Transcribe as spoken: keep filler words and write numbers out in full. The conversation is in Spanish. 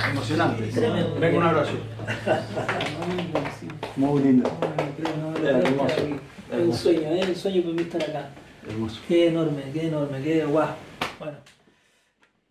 Emocionante. Tremendo. Venga, un abrazo. Muy lindo. Hermoso. Es un sueño, es un sueño para mí estar acá. Hermoso. Qué enorme, qué enorme, qué guau. Bueno.